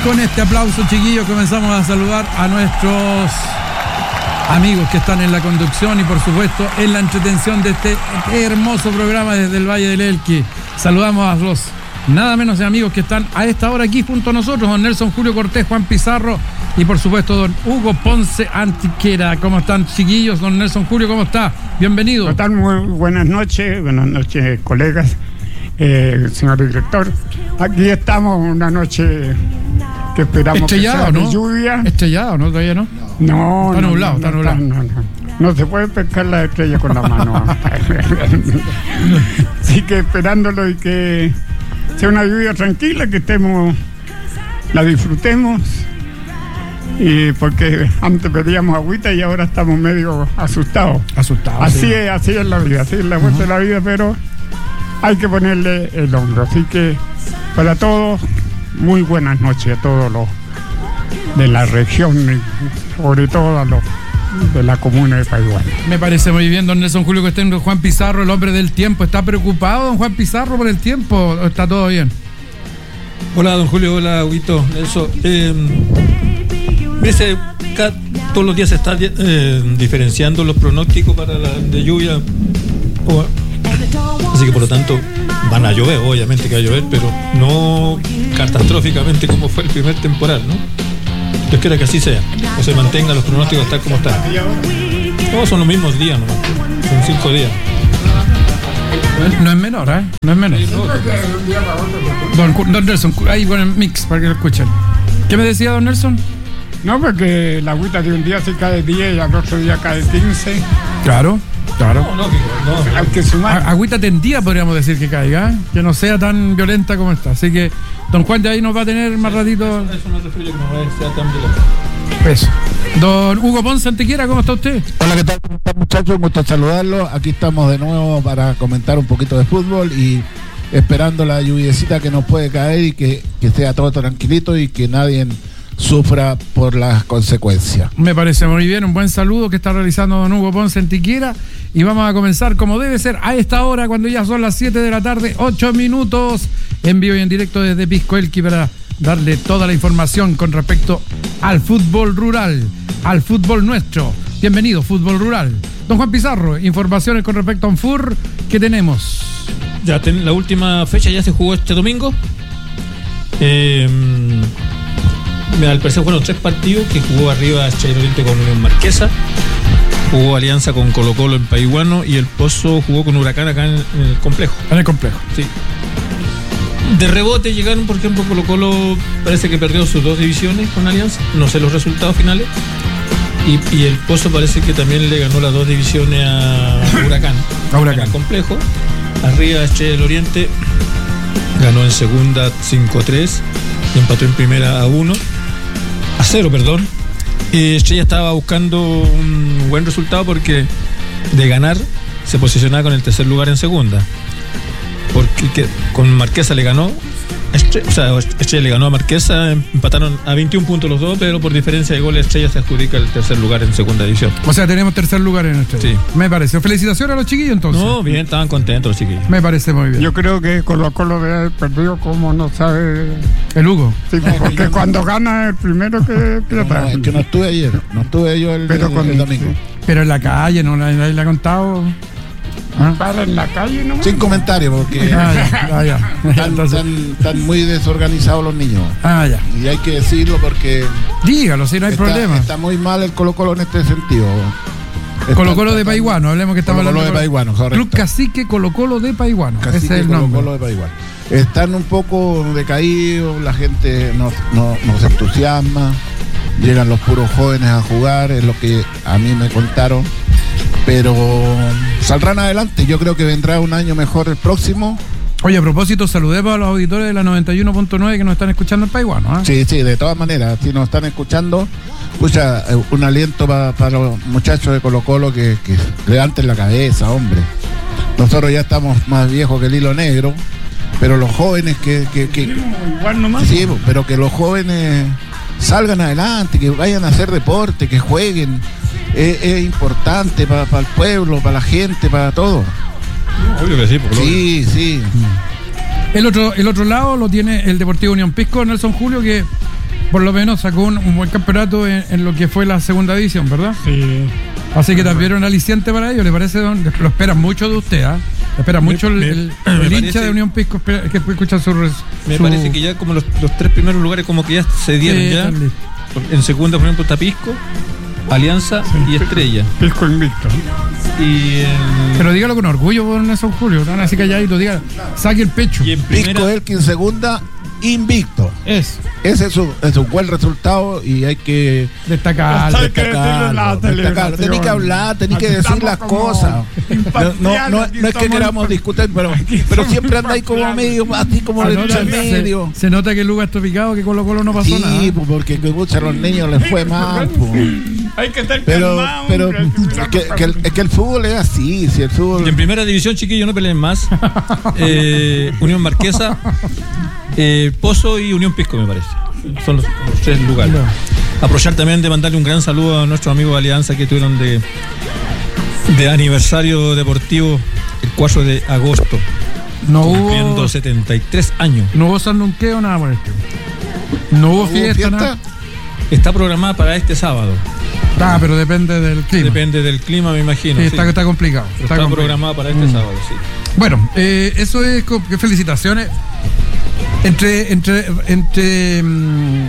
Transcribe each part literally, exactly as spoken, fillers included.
con este aplauso, chiquillos, comenzamos a saludar a nuestros amigos que están en la conducción y por supuesto en la entretención de este hermoso programa desde el Valle del Elqui. Saludamos a los nada menos de amigos que están a esta hora aquí junto a nosotros, don Nelson Julio Cortés, Juan Pizarro y por supuesto don Hugo Ponce Antequera. ¿Cómo están, chiquillos? Don Nelson Julio, ¿cómo está? Bienvenido. ¿Cómo están? Muy buenas noches, buenas noches, colegas, eh, señor director. Aquí estamos una noche que esperamos estrellado, que sea ¿no? de lluvia. Estrellado, ¿no? Todavía no. No, está no, nublado, no, está no, nublado. No, no, no. No se puede pescar la estrella con la mano. Así que esperándolo y que sea una lluvia tranquila, que estemos, la disfrutemos. Y porque antes pedíamos agüita y ahora estamos medio asustados. Asustados. Así sí. es, así es la vida, así es la vuelta uh-huh. de la vida, pero hay que ponerle el hombro. Así que para todos, muy buenas noches a todos los de la región y sobre todo a los de la comuna de Paihuano. Me parece muy bien, don Nelson Julio, que esté don Juan Pizarro, el hombre del tiempo. ¿Está preocupado don Juan Pizarro por el tiempo o está todo bien? Hola, don Julio, hola, Huguito, Nelson. Eh, dice, acá todos los días se están eh, diferenciando los pronósticos para la de lluvia. Así que por lo tanto van a llover, obviamente que va a llover, pero no catastróficamente como fue el primer temporal, ¿no? Yo quiero que así sea, o se mantengan los pronósticos tal como están. Todos son los mismos días nomás, son cinco días. No es menor, ¿eh? No es menor. Don, don Nelson, ahí con el mix para que lo escuchen. ¿Qué me decía don Nelson? No, porque la agüita de un día se cae diez y al otro día cae quince. Claro, claro. No, no, no. Hay que sumar. A, agüita tendida podríamos decir que caiga, ¿eh? Que no sea tan violenta como esta. Así que don Juan de ahí nos va a tener más ratito. Eso, eso me refiero que no va a ser tan violenta. Eso. Don Hugo Ponce Antequera, ¿cómo está usted? Hola, ¿qué tal? ¿Cómo están, muchachos? Un gusto saludarlos. Aquí estamos de nuevo para comentar un poquito de fútbol y esperando la lluviecita que nos puede caer y que, que sea todo tranquilito y que nadie sufra por las consecuencias. Me parece muy bien, un buen saludo que está realizando don Hugo Ponce Antequera y vamos a comenzar como debe ser a esta hora cuando ya son las siete de la tarde, ocho minutos en vivo y en directo desde Pisco Elqui para darle toda la información con respecto al fútbol rural, al fútbol nuestro. Bienvenido, fútbol rural. Don Juan Pizarro, informaciones con respecto a un F U R que tenemos. Ya, ten, la última fecha ya se jugó este domingo. Eh, al parecer fueron tres partidos que jugó arriba Estrella Oriente con Unión Marquesa, jugó Alianza con Colo Colo en Paihuano y el Pozo jugó con Huracán acá en, en el complejo. En el complejo. Sí. De rebote llegaron, por ejemplo, Colo Colo parece que perdió sus dos divisiones con Alianza, no sé los resultados finales, y, y el Pozo parece que también le ganó las dos divisiones a Huracán, a Huracán. En el complejo. Arriba Estrella del Oriente ganó en segunda cinco a tres y empató en primera a uno a cero, perdón. Y Estrella estaba buscando un buen resultado porque de ganar se posicionaba con el tercer lugar en segunda. Porque que, con Marquesa le ganó, Estrella, o sea, Estrella le ganó a Marquesa, empataron a veintiún puntos los dos, pero por diferencia de goles Estrella se adjudica el tercer lugar en segunda división. O sea, tenemos tercer lugar en Estrella. Sí. Me parece. Felicitaciones a los chiquillos entonces. No, bien, estaban contentos los chiquillos. Me parece muy bien. Yo creo que Colo Colo debe haber perdido como no sabe. El Hugo. Sí, porque cuando gana el primero que pierde. No, es que no estuve ayer, no estuve yo el, pero el, con el domingo. Sí. Pero en la calle, ¿no? Nadie le ha contado. ¿Ah? Para en la calle, ¿no? Sin comentarios, porque ah, ya, ah, ya. Están, Entonces... están, están muy desorganizados los niños. Ah, ya. Y hay que decirlo porque... Dígalo, si no hay está, problema. Está muy mal el Colo Colo en este sentido. Colo Colo de Paihuano, hablemos que estamos Colo Colo hablando. de Paihuano, correcto. Club Cacique Colo Colo de Paihuano. Cacique Ese es el Colo nombre. Colo de Paihuano. Están un poco decaídos, la gente no, no, no se entusiasma, llegan los puros jóvenes a jugar, es lo que a mí me contaron. Pero saldrán adelante, yo creo que vendrá un año mejor el próximo. Oye, a propósito, saludemos a los auditores de la noventa y uno punto nueve que nos están escuchando en Paihuano, ¿eh? Sí, sí, de todas maneras, si nos están escuchando, escucha, un aliento para, para los muchachos de Colo Colo que, que levanten la cabeza, hombre. Nosotros ya estamos más viejos que el hilo negro, pero los jóvenes que... que, que igual nomás. Sí, pero que los jóvenes salgan adelante, que vayan a hacer deporte, que jueguen. Es, es importante para pa el pueblo, para la gente, para todo. Obvio que sí, por Sí, sí. El otro, el otro lado lo tiene el Deportivo Unión Pisco, Nelson Julio, que por lo menos sacó un, un buen campeonato en, en lo que fue la segunda división, ¿verdad? Sí. Así que también un aliciente para ellos, ¿le parece, don? Lo esperan mucho de usted, ¿ah? ¿eh? Espera mucho me, el, me, el, el me hincha parece, de Unión Pisco espera, que escucha su, me su... parece que ya como los, los tres primeros lugares como que ya se dieron Sí, ya. están En segunda, por ejemplo, está Pisco, Alianza Sí. y Estrella. Pisco invicto. Y en, Pero dígalo con orgullo, don Nelson Julio, ¿no? Así calladito, diga, saque el pecho. y en Pisco primera, Elqui en segunda, invicto. Es Ese es un, es un buen resultado y hay que destacar. Hay que decirlo en la destacarlo, destacarlo. celebración. Tenés que hablar, tenés que Aquí decir estamos las como cosas. No, no, imparciales, no, aquí no es que estamos queramos impar- discutir, pero, aquí pero somos siempre andáis como imparciales. medio, así como Se de nota, medio. se, se nota que el lugar está picado, que Colo Colo no pasó Sí, nada. pues, porque que, pucha, a los niños les fue mal. Pues. Hay que estar Pero, calmado, pero hombre, es, que, que el, es que el fútbol es así. Si el fútbol. y en primera división, chiquillos, no peleen más. Eh, Unión Marquesa, eh, Pozo y Unión Pisco, me parece. Son los, los tres lugares. No. Aprovechar también de mandarle un gran saludo a nuestros amigos de Alianza que tuvieron de, de aniversario deportivo el cuatro de agosto, No cumpliendo hubo, setenta y tres años. no hubo sandunqueo, nada por el estilo. No hubo ¿Hubo fiesta, fiesta? nada. Está programada para este sábado. Ah, pero depende del clima. Depende del clima, me imagino. Sí, sí. está, está complicado. Pero Está está complicado. programada para este Mm. sábado, sí. Bueno, eh, eso es. co- que felicitaciones. Entre, entre, entre, mm,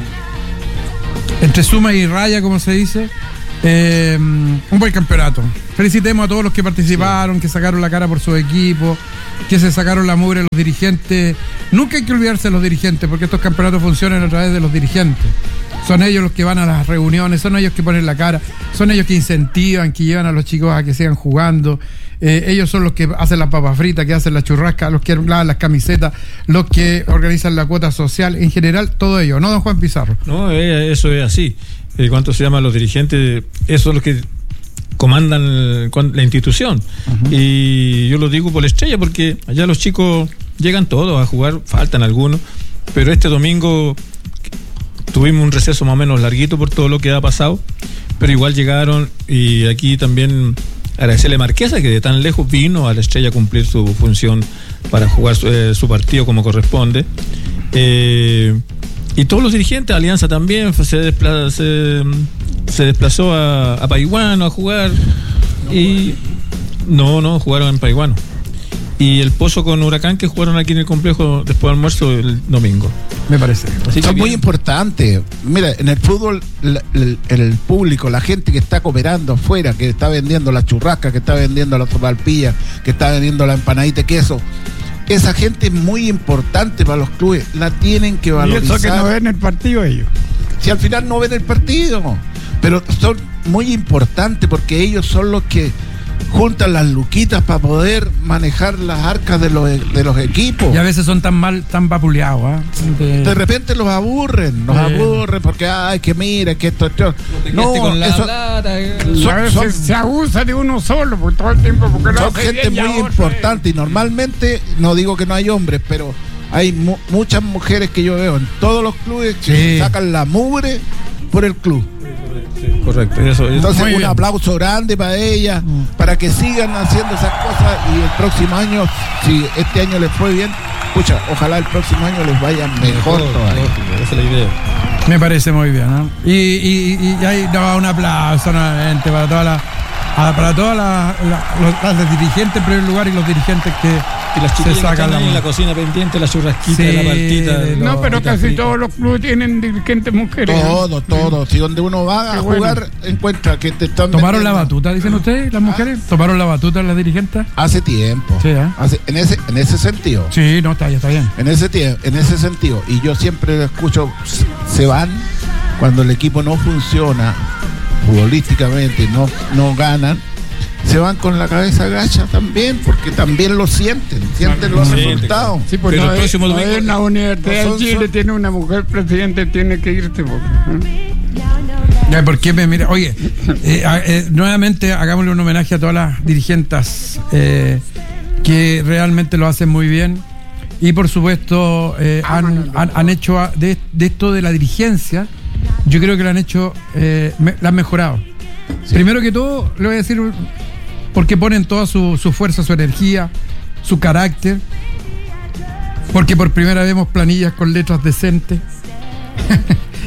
entre suma y raya, como se dice, eh, un buen campeonato. Felicitemos a todos los que participaron, que sacaron la cara por su equipo, que se sacaron la mugre los dirigentes. Nunca hay que olvidarse de los dirigentes, porque estos campeonatos funcionan a través de los dirigentes. Son ellos los que van a las reuniones, son ellos que ponen la cara, son ellos que incentivan, que llevan a los chicos a que sigan jugando. Eh, ellos son los que hacen las papas fritas, que hacen la churrasca, los que lavan las camisetas, los que organizan la cuota social, en general, todo ello, ¿no, don Juan Pizarro? No, eh, eso es así. Eh, ¿Cuánto se llama los dirigentes? Esos son los que comandan el- cuan- la institución. Y yo lo digo por la Estrella porque allá los chicos llegan todos a jugar, faltan algunos, pero este domingo tuvimos un receso más o menos larguito por todo lo que ha pasado, pero igual llegaron. Y aquí también agradecerle a Marquesa, que de tan lejos vino a la Estrella a cumplir su función para jugar su, eh, su partido como corresponde. Eh, y todos los dirigentes, Alianza también fue- se, despla- se, se desplazó a, a Paiguano a jugar. Y no, no, jugaron en Paiguano. Y el Pozo con Huracán, que jugaron aquí en el complejo después del almuerzo el domingo. Me parece. Así que Son muy bien. importantes. Mira, en el fútbol, la- el, el público, la gente que está cooperando afuera, que está vendiendo la churrasca, que está vendiendo la sopalpilla, que está vendiendo la empanadita de queso, esa gente es muy importante para los clubes. La tienen que Y valorizar. eso que no ven el partido ellos. Si al final no ven el partido, pero son muy importantes porque ellos son los que juntan las luquitas para poder manejar las arcas de los, de los equipos. Y a veces son tan mal, tan vapuleados, ¿ah? De- De repente los aburren, los Eh. aburren porque, ay, que mira, que esto, esto. No, No, con la eso- plata, eh. Y a Son- veces se abusa de uno solo por todo el tiempo. Porque lo son hace gente bien y muy ahora, importante y normalmente, no digo que no hay hombres, pero hay mu- muchas mujeres que yo veo en todos los clubes que Sí. sacan la mugre por el club. Correcto, eso, eso. Entonces Muy un bien. aplauso grande para ellas, Mm. para que sigan haciendo esas cosas y el próximo año, si este año les fue bien, pucha, ojalá el próximo año les vaya mejor todavía. lógico, esa es la idea. Me parece muy bien, ¿no? Y, y, y ahí no, un aplauso nuevamente para todas las para todas las la, los- las dirigentes en primer lugar y los dirigentes que Y las se chiquillas que sacan están la ahí en la mano. cocina pendiente, la churrasquita, Sí, la partita. de No, lo- pero Frita, casi frita. todos los clubes tienen dirigentes mujeres. Todo, todo. Si donde uno va a Qué bueno. jugar, encuentra que te están ¿Tomaron la metiendo. batuta, dicen ustedes, las mujeres? ¿Tomaron la batuta las dirigentes? Hace tiempo. Sí, ¿eh? Hace- en, ese, en ese sentido. Sí, no, está, ya está bien. En ese tie- en ese sentido. Y yo siempre lo escucho, s- se van cuando el equipo no funciona futbolísticamente, no, no ganan, se van con la cabeza agacha también, porque también lo sienten, sienten los Sienten, resultados. Sí, pues Pero no, el es, próximo no domingo- es la Universidad no son- de Chile son- tiene una mujer presidente, tiene que irse. Porque, ¿eh? Ya, ¿por qué me mira? Oye, eh, a- eh, nuevamente hagámosle un homenaje a todas las dirigentes eh, que realmente lo hacen muy bien. Y por supuesto, eh, han, han- han hecho a- de, de esto de la dirigencia, yo creo que lo han hecho, eh, me- la han mejorado. Primero que todo, le voy a decir, porque ponen toda su, su fuerza, su energía, su carácter, porque por primera vez vemos planillas con letras decentes.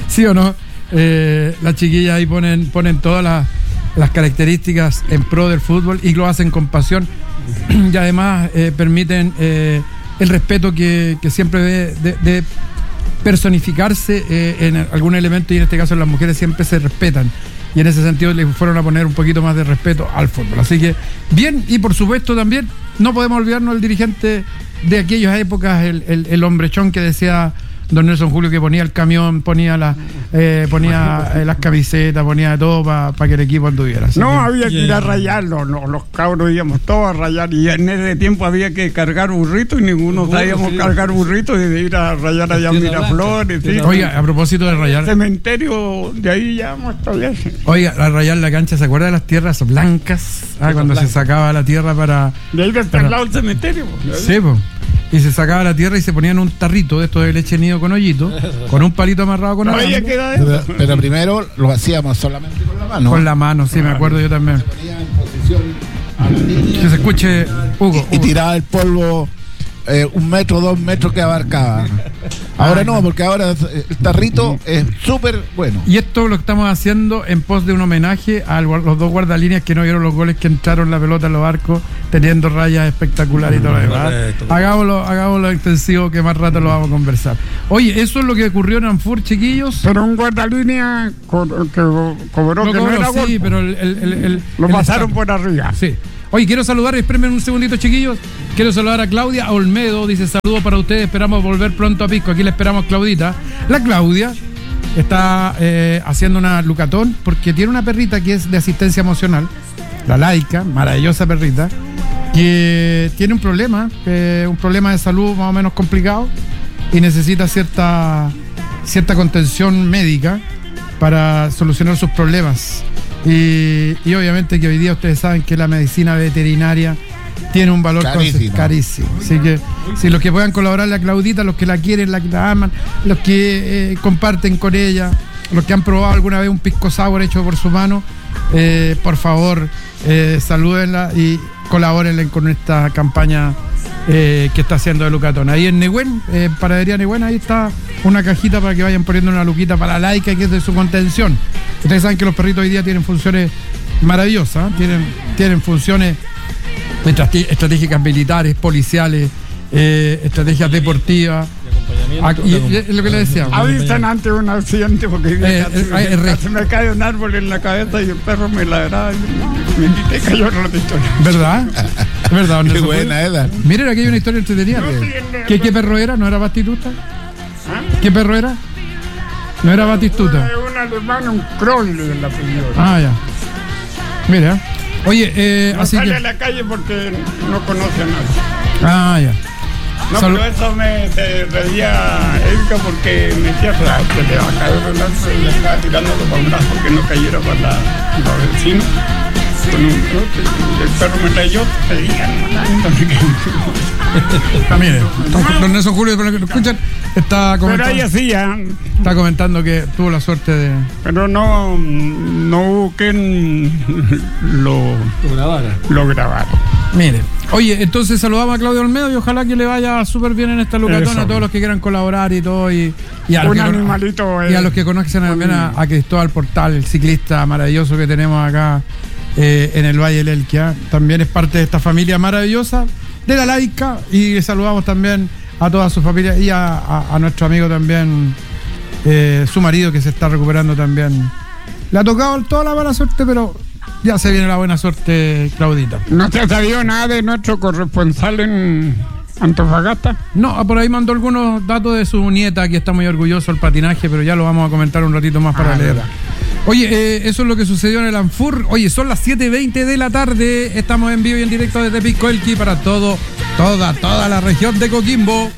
¿Sí o no? Eh, las chiquillas ahí ponen, ponen todas las, las características en pro del fútbol y lo hacen con pasión y además eh, permiten eh, el respeto que, que siempre de, de, de personificarse eh, en algún elemento, y en este caso las mujeres siempre se respetan, y en ese sentido le fueron a poner un poquito más de respeto al fútbol. Así que bien, y por supuesto también no podemos olvidarnos del dirigente de aquellas épocas, el, el, el hombrechón que decía don Nelson Julio, que ponía el camión, ponía la, eh, ponía eh, las camisetas, ponía todo para pa que el equipo anduviera. Así no, que, había que ir a rayarlo, no, los cabros íbamos todos a rayar, y en ese tiempo había que cargar burritos y ninguno Burro, sabíamos sí. cargar burritos y de ir a rayar allá a Tierra Miraflores. Blanca, Sí. oiga, a propósito de rayar, Cementerio, de ahí ya hemos todavía. oiga, a rayar la cancha, ¿se acuerda de las tierras blancas? Ah, cuando blancas. se sacaba la tierra para... De ahí del Pero- lado del cementerio. Sí, po. Y se sacaba la tierra y se ponían un tarrito de esto de leche nido con hoyito, con un palito amarrado con No había alambre, queda Pero, eso. pero primero lo hacíamos solamente con la mano. con la mano, sí, me acuerdo yo también. Ponía en posición a la línea Que se escuche, Hugo. y Hugo. tiraba el polvo eh, un metro, dos metros que abarcaba. Ahora no, porque ahora el tarrito es súper bueno. Y esto lo estamos haciendo en pos de un homenaje a los dos guardalíneas que no vieron los goles, que entraron la pelota en los arcos teniendo rayas espectaculares y todo lo demás. Correcto. Hagámoslo, hagámoslo extensivo, que más rato lo vamos a conversar. Oye, eso es lo que ocurrió en Anfur, chiquillos. Pero un guardalínea co- que cobró Lo que no cobró, era gol. sí, pero el, el, el- el- Lo el pasaron estadio. por arriba. Sí. Oye, quiero saludar, espérenme un segundito, chiquillos. Quiero saludar a Claudia Olmedo, dice saludos para ustedes, esperamos volver pronto a Pisco. Aquí le esperamos, Claudita. La Claudia está eh, haciendo una lucatón porque tiene una perrita que es de asistencia emocional, la Laica, maravillosa perrita, que tiene un problema, eh, un problema de salud más o menos complicado y necesita cierta, cierta contención médica para solucionar sus problemas. Y, y obviamente que hoy día ustedes saben que la medicina veterinaria tiene un valor Carísimo. carísimo. Así que si los que puedan colaborar a Claudita, los que la quieren, la que la aman, los que eh, comparten con ella, los que han probado alguna vez un pisco sour hecho por su mano, eh, por favor, eh, salúdenla y colabórenle con esta campaña eh, que está haciendo de Lucatón. Ahí en Nehuen, eh, Panadería Nehuen, ahí está una cajita para que vayan poniendo una luquita para la Laica, que es de su contención. Ustedes saben que los perritos hoy día tienen funciones maravillosas, ¿eh? tienen, tienen funciones estrate- estratégicas militares, policiales, eh, estrategias deportivas. Ah, y, y es lo que le decía. Avisan antes de un accidente porque Eh, casi, eh, eh, re- casi me cae un árbol en la cabeza y el perro me ladraba. Y me quité, cayó la historia. ¿Verdad? ¿Es verdad? Qué Nelson? buena era. Miren, aquí hay una historia entretenida. No, sí, el- ¿Qué, ¿Qué perro era? ¿No era Batistuta? ¿Ah? ¿Qué perro era? No era Batistuta. Un, un alemán, un Crowley en la apellido. Ah, ya. Mira. Oye, eh, No así sale a que... la calle porque no conoce a nadie. Ah, ya. No, Salu- pero eso me se reía Erika porque me decía "Fra, que le va a caer un lanzo", y le estaba tirándolo para un brazo que no cayera para la, los vecinos. Con un trote, y el perro me trayó, seguían matándome. Ah, mire, don, don Nelson Julio, para los que lo escuchan, está Pero ahí comentando, hacía, está comentando que tuvo la suerte de... pero no, no hubo quien lo, Lo grabara. lo grabara. Mire, oye, entonces saludamos a Claudio Olmedo y ojalá que le vaya súper bien en esta lucatona Eso. a todos los que quieran colaborar y todo, y, y a, los Un que, cono- animalito. y a eh, los que conocen también a, a Cristóbal Portal, el ciclista maravilloso que tenemos acá eh, en el Valle del Elqui. También es parte de esta familia maravillosa de la Laica, y le saludamos también a toda su familia y a, a- a nuestro amigo también, eh, su marido, que se está recuperando también. Le ha tocado toda la mala suerte, pero ya se viene la buena suerte, Claudita. ¿No se ha sabido nada de nuestro corresponsal en Antofagasta? No, por ahí mandó algunos datos de su nieta, que está muy orgulloso del patinaje, pero ya lo vamos a comentar un ratito más para Ah, leer. verdad. Oye, eh, eso es lo que sucedió en el Anfur. Oye, son las siete y veinte de la tarde. Estamos en vivo y en directo desde Pisco Elqui para todo, toda, toda la región de Coquimbo.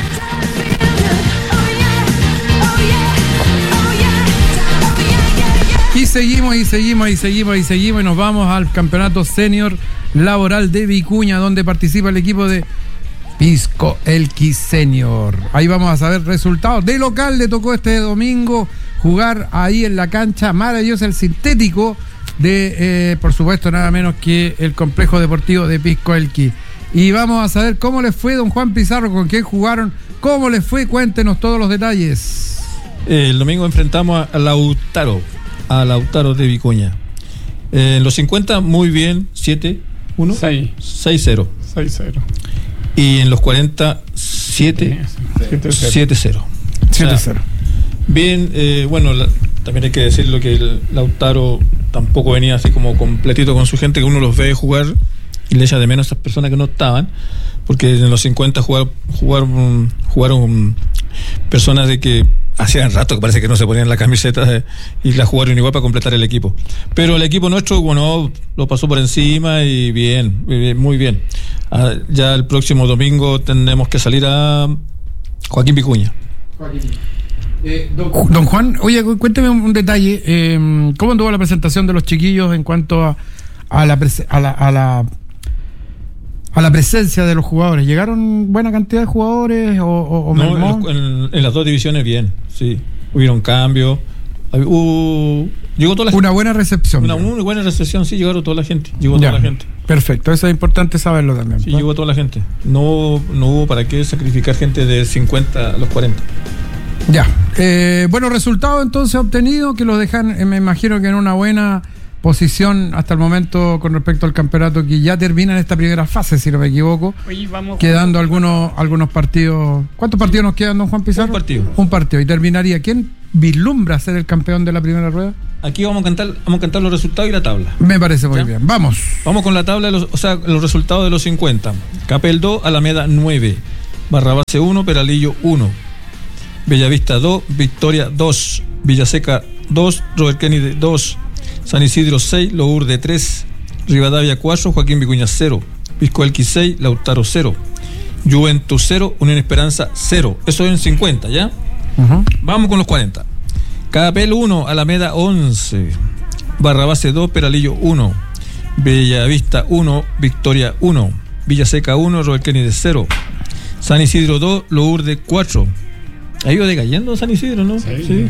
Y seguimos y seguimos y seguimos y seguimos y nos vamos al campeonato senior laboral de Vicuña, donde participa el equipo de Pisco Elqui Senior. Ahí vamos a saber resultados. De local le tocó este domingo jugar ahí en la cancha maravillosa, el sintético de, eh, por supuesto, nada menos que el complejo deportivo de Pisco Elqui. Y vamos a saber cómo les fue, don Juan Pizarro, con quién jugaron, cómo les fue, cuéntenos todos los detalles. Eh, el domingo enfrentamos a Lautaro, a Lautaro de Vicuña. Eh, en los cincuenta, muy bien, siete uno. seis. seis cero. seis cero. Y en los cuarenta, siete cero. siete cero. Bien, eh, bueno, la, también hay que decirlo que el Lautaro tampoco venía así como completito con su gente, que uno los ve jugar y le echa de menos a esas personas que no estaban, porque en los cincuenta jugaron, jugaron, jugaron personas de que hacían rato que parece que no se ponían la camiseta de, y la jugaron igual para completar el equipo. Pero el equipo nuestro, bueno, lo pasó por encima y bien, muy bien. Ah, ya el próximo domingo tendremos que salir a Joaquín Vicuña. Joaquín. Eh, don, don Juan, oye, cuénteme un, un detalle. Eh, ¿Cómo anduvo la presentación de los chiquillos en cuanto a, a, la, a, la, a, la, a la presencia de los jugadores? ¿Llegaron buena cantidad de jugadores o, o, o no, en, los, en, en las dos divisiones bien, sí. Hubieron cambios. Uh, llegó toda la una gente. buena recepción. Una muy buena recepción, sí, llegaron toda la gente. Llegó ya, toda la gente. Perfecto, eso es importante saberlo también. Sí, ¿no? Llegó toda la gente. No, no hubo para qué sacrificar gente de cincuenta a los cuarenta. Ya, eh, buenos resultados entonces obtenidos que los dejan, eh, me imagino que en una buena posición hasta el momento con respecto al campeonato que ya termina en esta primera fase, si no me equivoco. Oye, vamos quedando algunos algunos partidos. ¿Cuántos partidos nos quedan, don Juan Pizarro? Un partido. Un partido. Y terminaría. ¿Quién vislumbra ser el campeón de la primera rueda? Aquí vamos a cantar, vamos a cantar los resultados y la tabla. Me parece muy ¿Ya? bien. Vamos. Vamos con la tabla, de los, o sea, los resultados de los cincuenta. Capel dos, Alameda nueve, Barrabase uno, Peralillo uno, Bellavista dos, Victoria dos, Villaseca dos, Robert Kennedy dos, San Isidro seis, Lourdes tres, Rivadavia cuatro, Joaquín Vicuña cero, Piscoelqui seis, Lautaro cero, Juventus cero, Unión Esperanza cero. Eso es en cincuenta, ¿ya? Uh-huh. Vamos con los cuarenta. Capel uno, Alameda once, Barrabase dos, Peralillo uno, Bellavista uno, Victoria uno, Villaseca uno, Robert Kennedy cero, San Isidro dos, Lourdes cuatro. Ha ido decayendo San Isidro, ¿no? Sí. Sí.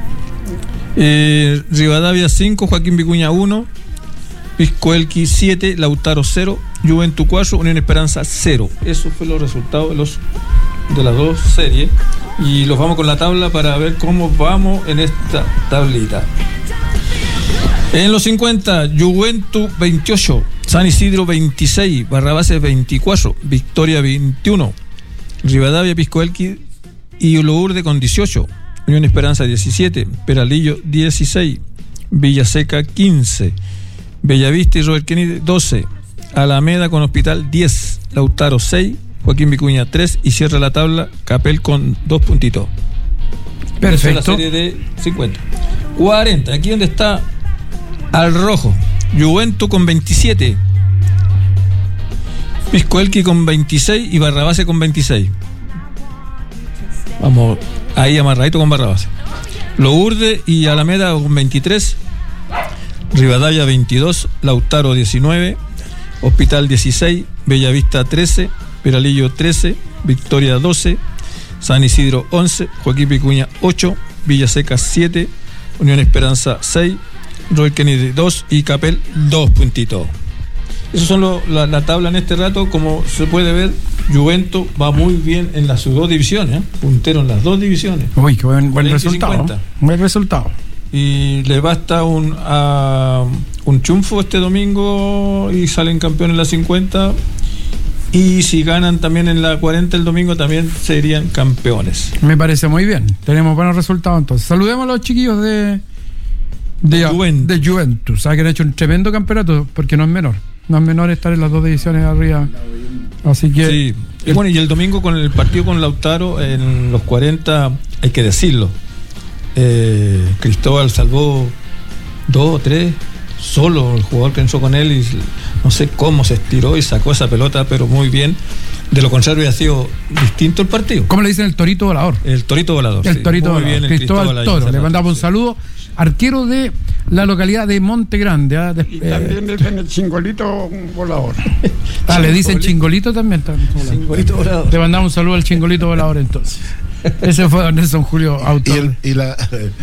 Eh, Rivadavia cinco, Joaquín Vicuña uno, Piscoelqui siete, Lautaro cero, Juventus cuatro, Unión Esperanza cero. Esos fueron los resultados de, los, de las dos series. Y los vamos con la tabla para ver cómo vamos en esta tablita. En los cincuenta, Juventus veintiocho, San Isidro veintiséis, Barrabase veinticuatro, Victoria veintiuno, Rivadavia, Piscoelqui y Lourdes con dieciocho, Unión Esperanza diecisiete, Peralillo dieciséis, Villaseca quince, Bellavista y Robert Kennedy doce, Alameda con Hospital diez, Lautaro seis, Joaquín Vicuña tres y cierra la tabla Capel con dos puntitos. Perfecto. Esa es la serie de cincuenta. cuarenta, aquí donde está al rojo, Juventus con veintisiete, Piscoelqui con veintiséis y Barrabase con veintiséis. Vamos ahí amarradito con Barrabase. Lourdes y Alameda con veintitrés, Rivadavia veintidós, Lautaro diecinueve, Hospital dieciséis, Bellavista trece, Peralillo trece, Victoria doce, San Isidro once, Joaquín Vicuña ocho, Villaseca siete, Unión Esperanza seis, Robert Kennedy dos y Capel dos puntitos. Esos son lo, la, la tabla en este rato. Como se puede ver, Juventus va muy bien en las dos divisiones, ¿eh? Puntero en las dos divisiones. Uy, qué buen, buen resultado. Buen resultado. Y le basta un uh, un triunfo este domingo y salen campeones en la cincuenta. Y si ganan también en la cuarenta el domingo, también serían campeones. Me parece muy bien. Tenemos buenos resultados entonces. Saludemos a los chiquillos de de, de Juventus. De Juventus, ¿sabes? Que han hecho un tremendo campeonato, porque no es menor. No es menor estar en las dos divisiones arriba. Así que. Sí. Y bueno, y el domingo con el partido con Lautaro en los cuarenta, hay que decirlo. Eh, Cristóbal salvó dos o tres solo, el jugador que entró con él y no sé cómo se estiró y sacó esa pelota, pero muy bien. De lo contrario, hubiera sido distinto el partido. ¿Cómo le dicen el torito volador? El torito volador. El sí. torito muy volador. Bien, el Cristóbal, Cristóbal Toro. Le mandamos un saludo. Arquero de la localidad de Monte Grande. ¿eh? De, y también le dicen el chingolito volador. Ah, le dicen chingolito también. Chingolito volador. Le mandamos un saludo al chingolito volador entonces. Ese fue don Nelson Julio, Y, autor. el- y la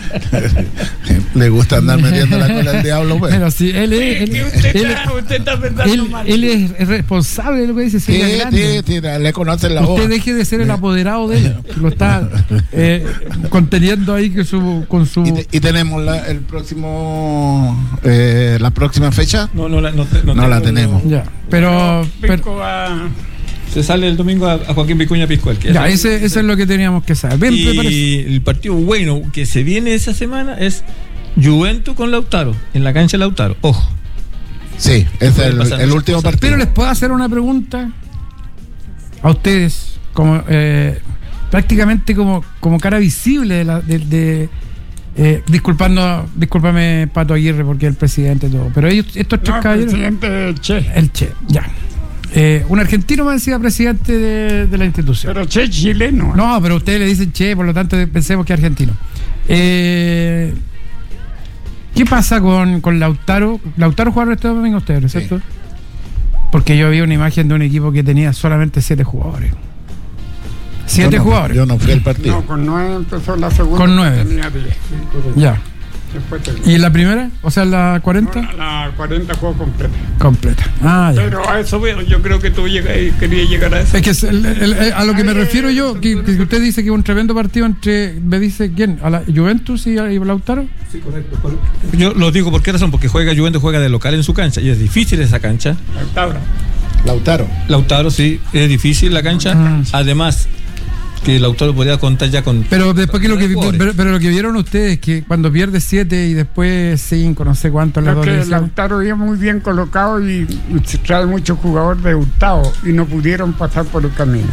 le gusta andar metiendo la cola al diablo, pues. Pero sí, él es. Él, Usted, él- está, usted está pensando él- mal. él es responsable de lo que dice Sí, Silvia Grande. sí, sí, le conocen la voz. Usted deje de ser el apoderado de él, que lo está eh, conteniendo ahí que su, con su. Y, te- y tenemos la, el próximo eh, la próxima fecha. No, no, la, no, te- No tengo- la tenemos. Ya, pero. pero Pisco va- Se sale el domingo a, a Joaquín Vicuña Piscual. que ya, es- ese, eso es lo que teníamos que saber. Bien, me parece. Y el partido bueno que se viene esa semana es Juventus con Lautaro, en la cancha de Lautaro. Ojo. Sí, es puede el, pasar el muchas último cosas. partido. Pero les puedo hacer una pregunta a ustedes, como eh, prácticamente como, como cara visible de la, de, de, eh, disculpando, discúlpame Pato Aguirre porque es el presidente y todo, pero ellos, estos tres No, caballeros, presidente Che. el Che, ya. Eh, un argentino me decía presidente de, de la institución. Pero Che chileno. No, pero ustedes le dicen Che, por lo tanto pensemos que es argentino. Eh, ¿Qué pasa con, con Lautaro? Lautaro jugaron este domingo ustedes, Sí. ¿cierto? Porque yo vi una imagen de un equipo que tenía solamente siete jugadores. Siete Yo no- jugadores. Yo no fui al partido. No, con nueve empezó la segunda. Con nueve. Tenía diez. Ya. Después tenía. ¿Y la primera? O sea, la cuarenta. No, la cuarenta juegos completos. Completa. Ah, ya. Pero a eso veo, yo creo que tú llega- querías llegar a eso. Es que es el- el- el- a lo que me refiero yo, que, que usted dice que un tremendo partido entre, me dice quién, a la Juventus y, a- y Lautaro. Sí, correcto. Yo lo digo por qué razón, porque juega Juventus, juega de local en su cancha y es difícil esa cancha. Lautaro. Lautaro. Lautaro sí, es difícil la cancha. Mm. Además, que Lautaro podría contar ya con. Pero después que lo que jugadores. pero, pero lo que vieron ustedes que cuando pierde siete y después cinco, no sé cuánto en las dos Creo que divisiones. Lautaro iba muy bien colocado y, y se trae muchos jugadores de Hurtado y no pudieron pasar por el camino.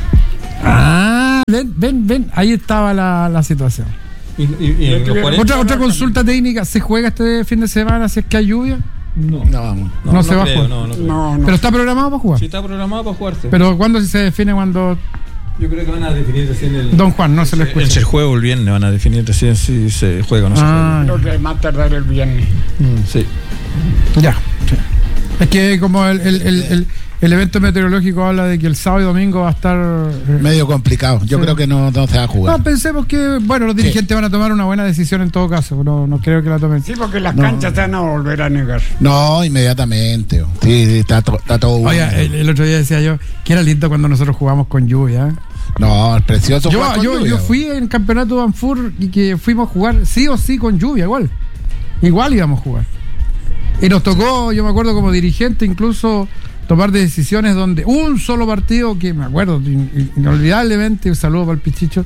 Ah, ven, ven, ven, ahí estaba la, la situación. Y, y- y en los cuarenta, Otra otra consulta técnica, ¿se juega este fin de semana si es que hay lluvia? no. No, vamos. no se va a creo, jugar. No, no creo. No, no. Pero está programado para jugar. Sí está programado para jugarse. Pero ¿cuándo se define cuando Yo creo que van a definir recién el. Don Juan no se le escucha? En el juego el viernes van a definir recién si se juega o no se Ah, Creo que más tardar el viernes. juega. Sí. ya. Sí. Es que como el, el, el, el, el evento meteorológico habla de que el sábado y domingo va a estar... eh, Medio complicado. Yo Sí. creo que no, no se va a jugar. No, pensemos que, bueno, los dirigentes van a tomar una buena decisión en todo caso. No, no creo que la tomen. Sí, porque las No. canchas se van a volver a negar. No, inmediatamente. Sí, sí, está, to- está todo bueno. Oye, el, el otro día decía yo que era lindo cuando nosotros jugamos con lluvia. ¿eh? No, es precioso. Yo, jugar con yo, lluvia, yo bo. fui en campeonato de Banfur y que fuimos a jugar sí o sí con lluvia, igual. Igual íbamos a jugar. Y nos tocó, yo me acuerdo como dirigente, incluso tomar decisiones donde un solo partido, que me acuerdo in- inolvidablemente, un saludo para el Pichicho,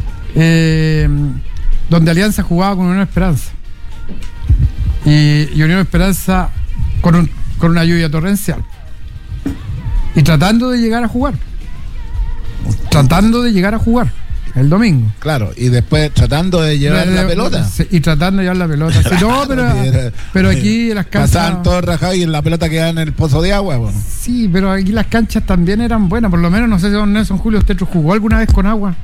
eh, donde Alianza jugaba con Unión Esperanza. Y, y Unión Esperanza con, un- con una lluvia torrencial. Y tratando de llegar a jugar. Tratando de llegar a jugar el domingo. Claro, y después tratando de llevar De- la de- pelota. sí, y tratando de llevar la pelota. Sí, no, pero, pero aquí las Pasaban canchas. todos rajados y la pelota quedaba en el pozo de agua. Bueno. Sí, pero aquí las canchas también eran buenas. Por lo menos, no sé si don Nelson Julio usted jugó alguna vez con agua.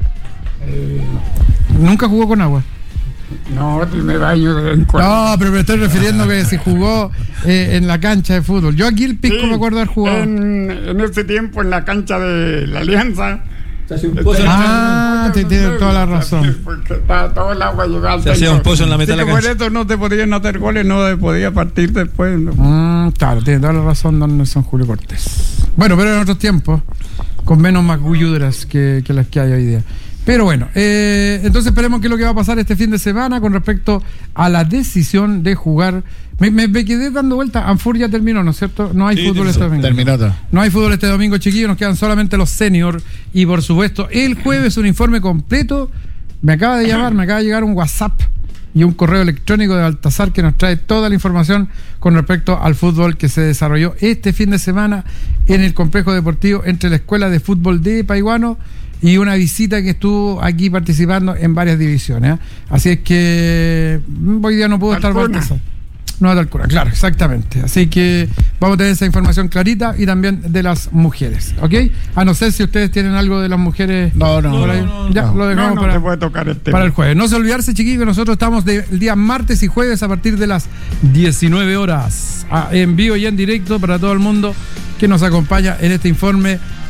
Nunca jugó con agua. No, me baño de vez en cuando. No, pero me estoy refiriendo que si jugó eh, en la cancha de fútbol. Yo aquí el Pisco Sí, me acuerdo haber jugado. En, en ese tiempo en la cancha de la Alianza. Se hace un pozo, Ah, te tiene toda la razón. Porque estaba todo el agua llegaba al se hacía techo. un pozo en la mitad Sí, de la que por cancha. eso no te podían hacer goles, no te podía partir después. ¿no? Mm, claro, tiene toda la razón don Nelson Julio Cortés. Bueno, pero en otros tiempos, con menos magulluras que, que las que hay hoy día. Pero bueno, eh, entonces esperemos qué es lo que va a pasar este fin de semana con respecto a la decisión de jugar. Me, me, me quedé dando vuelta. Anfur ya terminó, ¿no es cierto? No hay Sí, fútbol terminó. este domingo. Terminó todo. No hay fútbol este domingo, chiquillos. Nos quedan solamente los seniors. Y por supuesto, el jueves un informe completo. Me acaba de llamar, me acaba de llegar un WhatsApp y un correo electrónico de Baltasar que nos trae toda la información con respecto al fútbol que se desarrolló este fin de semana en el complejo deportivo entre la Escuela de Fútbol de Paiguano y una visita que estuvo aquí participando en varias divisiones. ¿eh? Así es que mm, hoy día no pudo estar Talcuna. Baltasar. No, Talcuna, claro, exactamente. Así que vamos a tener esa información clarita y también de las mujeres, ¿ok? A no ser si ustedes tienen algo de las mujeres. No, no, por ahí. no, no, ya, no. lo dejamos No, no para, te puede tocar el tema. para el jueves. No se olvidarse, chiquillos, que nosotros estamos de- el día martes y jueves a partir de las diecinueve horas, a- en vivo y en directo para todo el mundo que nos acompaña en este informe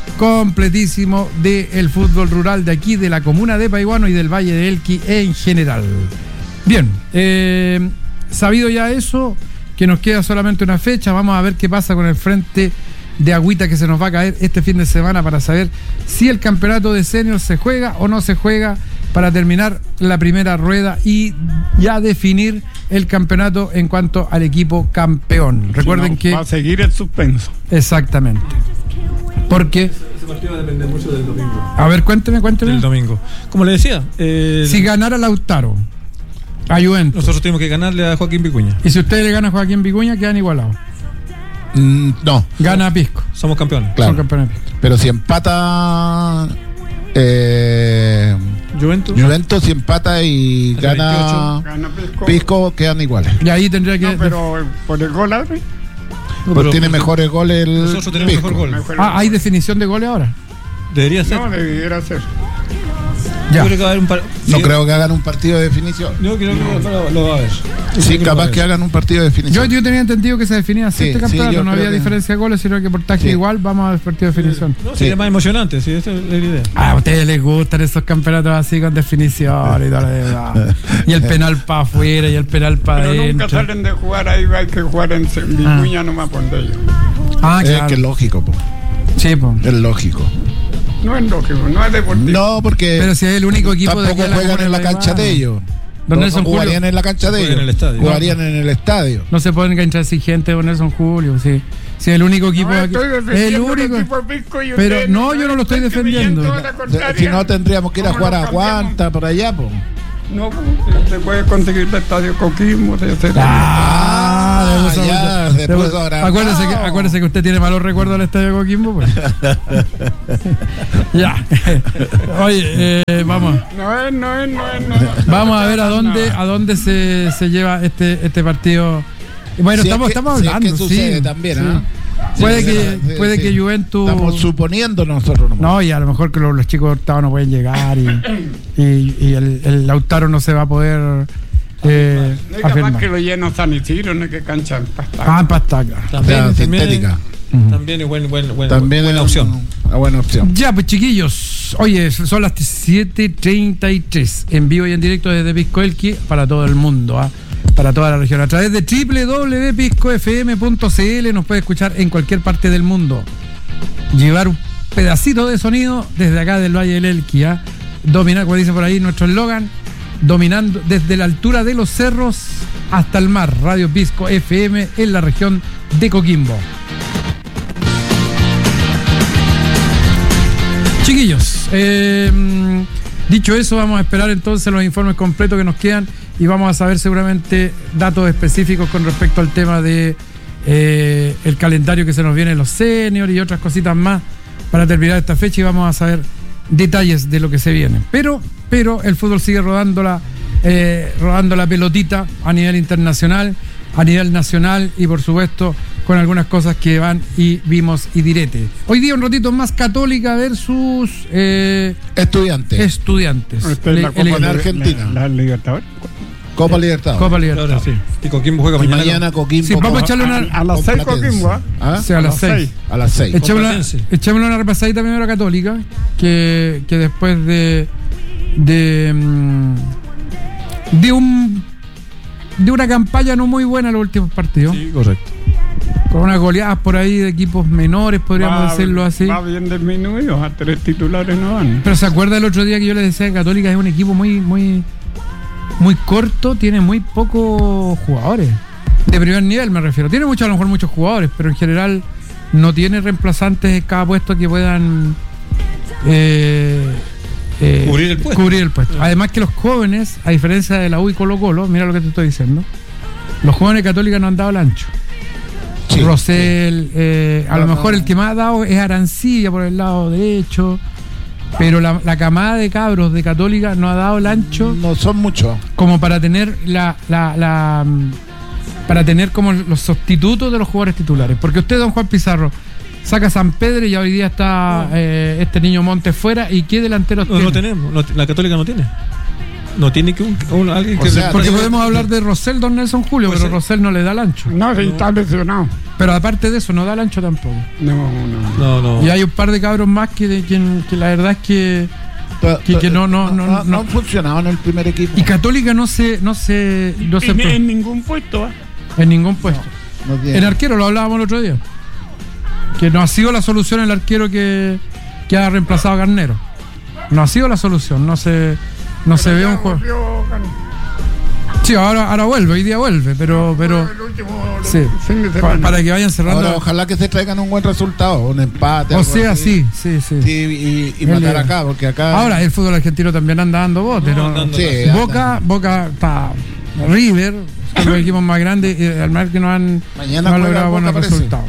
completísimo del fútbol rural de aquí, de la comuna de Paiguano y del Valle de Elqui en general. Bien, eh, sabido ya eso, que nos queda solamente una fecha, vamos a ver qué pasa con el frente de agüita que se nos va a caer este fin de semana para saber si el campeonato de senior se juega o no se juega, para terminar la primera rueda y ya definir el campeonato en cuanto al equipo campeón. Recuerden si no, que va a seguir el suspenso. Exactamente. Porque ese partido va a depender mucho del domingo. A ver, cuénteme, cuénteme. Del domingo. Como le decía, eh, si ganara Lautaro a Juventus, nosotros tenemos que ganarle a Joaquín Vicuña. Y si ustedes le ganan a Joaquín Vicuña, quedan igualados. Mm, no. Gana a Pisco. Somos campeones. Claro. Son campeones de Pisco. Pero si empata eh, Juventus. Juventus, si empata y Hace gana, Gana Pisco. Pisco, quedan iguales. Y ahí tendría que. No, pero eh, por el gol, Adri. No, Pues pero tiene mejores goles el nosotros tenemos Pisco. mejor gol. Mejor- Ah, hay definición de goles ahora. Debería ser. No, debiera ser. Ya. Yo creo que va a haber un par... No sí, creo que hagan un partido de definición. Yo creo que lo, lo va a ver. Yo Sí, creo que lo va a capaz ver. que hagan un partido de Yo, definición. yo tenía entendido que se definía así Sí, este sí, campeonato, yo no creo había que- diferencia de goles, sino que portaje Sí. igual, vamos al partido de definición. No, Sí. sería más emocionante, sí, esa es la idea. Ah, a ustedes les gustan esos campeonatos así con definición y todo lo demás. Y el penal para afuera y el penal para Pero nunca adentro. salen de jugar ahí, hay que jugar en Vicuña nomás por ellos. Ah, Es claro. que es lógico, po. Sí, po. Es lógico. No es lógico, no es deportivo. No, porque Pero si es el único equipo de tampoco aquí de la juegan comuna en la de cancha de Paiguano. ellos. Don No, Nelson no jugarían Julio. en la cancha de Juegan ellos. en el estadio. Jugarían en el estadio. No se pueden enganchar sin gente con Nelson Julio, sí. Si es el único equipo No, de aquí. estoy Es el defendiendo al único. equipo Pisco y Pero ustedes no, yo no lo estoy están defendiendo. creyendo la contraria. Si no, tendríamos que ir a ¿Cómo jugar lo a cambiamos? Guanta por allá, po. No, se puede conseguir el estadio Coquimbo, de hacer Ah, Ah, de- ya, de- se puso de- agrandado. acuérdese que, acuérdese que usted tiene malos recuerdos del estadio Coquimbo, pues. Ya. Oye, eh, vamos. No es, no es, no es, no es. Vamos a ver a dónde, a dónde se, se lleva este, este partido. Bueno, Si es estamos, que- estamos si es hablando, que sucede sí. también, sí. ¿ah? Puede Sí, que, sí, puede sí. que Juventus. Estamos suponiendo nosotros nomás. No, y a lo mejor que los, los chicos de Hurtado no pueden llegar y, y, y el, el Lautaro no se va a poder eh, No es capaz afirmar. que lo lleno San Isidro, no es que cancha en Pastaza. Ah, en Pastaca. O sea, sintética. También es buen, buen, buen, También buena es opción. Una buena opción. Ya, pues chiquillos, oye, son las siete treinta y tres, en vivo y en directo desde Pisco Elqui para todo el mundo, ¿ah? Para toda la región. A través de doble u doble u doble u punto pisco f m punto c l nos puede escuchar en cualquier parte del mundo. Llevar un pedacito de sonido desde acá del Valle del Elqui, ¿ah? Dominar, como dice por ahí nuestro eslogan, dominando desde la altura de los cerros hasta el mar. Radio Pisco F M en la región de Coquimbo. Chiquillos, eh, dicho eso, vamos a esperar entonces los informes completos que nos quedan y vamos a saber seguramente datos específicos con respecto al tema de eh, el calendario que se nos viene en los seniors y otras cositas más para terminar esta fecha, y vamos a saber detalles de lo que se viene. Pero, pero el fútbol sigue rodando la, eh, rodando la pelotita a nivel internacional, a nivel nacional y por supuesto con algunas cosas que van y vimos y direte. Hoy día un ratito más Católica versus eh, Estudiantes. Estudiantes. Esta es la Le- Copa ele- en Liber- Argentina. La, la Libertadores. Copa Libertadores. Copa Ahora Libertadores. sí. Y Coquimbo juega Y mañana. mañana Coquimbo. Sí, vamos a con- echarle una, A, a las con seis Platense. Coquimbo, ¿ah? ¿Ah? sí, a las seis. A las seis. Echémosle una, Platense. echémosle una repasadita primero a Católica, que, que después de de, mm, de un de una campaña no muy buena en los últimos partidos, Sí, correcto. con unas goleadas por ahí de equipos menores, podríamos Va- decirlo así. Va bien disminuido, a tres titulares no van. Pero se acuerda el otro día que yo les decía que Católica es un equipo muy muy muy corto, tiene muy pocos jugadores de primer nivel, me refiero. Tiene mucho, a lo mejor muchos jugadores, pero en general no tiene reemplazantes en cada puesto que puedan eh, eh, Cubrir el puesto. cubrir el puesto. Además que los jóvenes, a diferencia de la U y Colo Colo, mira lo que te estoy diciendo, los jóvenes Católicos no han dado el ancho. Sí, Rosell, eh, a No, lo no, mejor no. el que más ha dado es Arancilla por el lado derecho, pero la, la camada de cabros de Católica no ha dado el ancho No son muchos. como para tener la, la, la mm, para tener como los sustitutos de los jugadores titulares. Porque usted, don Juan Pizarro, saca a San Pedro y hoy día está eh, este niño Montes fuera, y qué delanteros No, tiene. no tenemos. no- la Católica no tiene. no tiene que un, un- alguien que O sea, Porque tiene- podemos hablar de Rosell, don Nelson Julio, Pues pero sí. Rosell no le da el ancho. No, si está lesionado. Pero aparte de eso, no da el ancho tampoco. No, no. no, no. Y hay un par de cabros más que, de quien, que la verdad es que. Que- que no- no- no- no, no. han funcionado en el primer equipo. Y Católica no se. No se, no se En, pro- en ningún puesto. ¿eh? en ningún puesto. No tiene- En arquero, lo hablábamos el otro día. Que no ha sido la solución el arquero que, que ha reemplazado a Garnero. No ha sido la solución. No se, no se ve un juego. Sí, ahora, ahora vuelve, hoy día vuelve, pero. pero El último sí, fin de pa- semana. para que vayan cerrando. Ahora, ojalá que se traigan un buen resultado, un empate. o algo sea, así. sí, sí, sí. Sí, y, y Él matar era. acá, porque acá. Ahora el fútbol argentino también anda dando botes, No, ¿no? andando Sí, casi. anda. Boca, Boca está River, son los equipos más grandes y al mar que no han, Mañana no han juega logrado Boca, buenos parece. resultados.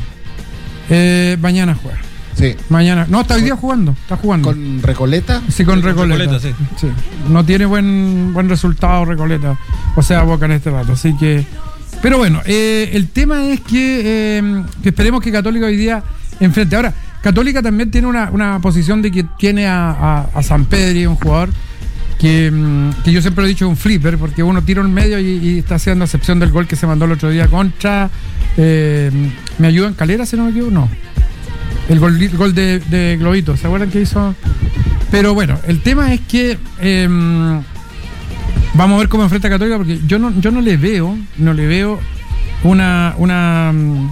Eh, mañana juega. Sí. Mañana. No, está hoy día jugando. Está jugando. Con Recoleta. sí, con Sí, con Recoleta. Recoleta, Sí. No tiene buen buen resultado Recoleta. O sea, Boca en este rato. Así que. Pero bueno, eh, el tema es que, eh, que esperemos que Católica hoy día enfrente. Ahora, Católica también tiene una, una posición de que tiene a, a, a San Pedri, un jugador que, mm, que yo siempre lo he dicho, un flipper, porque uno tira en medio y, y está haciendo excepción del gol que se mandó el otro día contra. Eh, ¿Me ayuda en Calera, si no me equivoco? No. El gol, el gol de, de Globito, ¿se acuerdan que hizo? Pero bueno, el tema es que eh, vamos a ver cómo enfrenta a Católica, porque yo no, yo no le veo, no le veo una, una mm,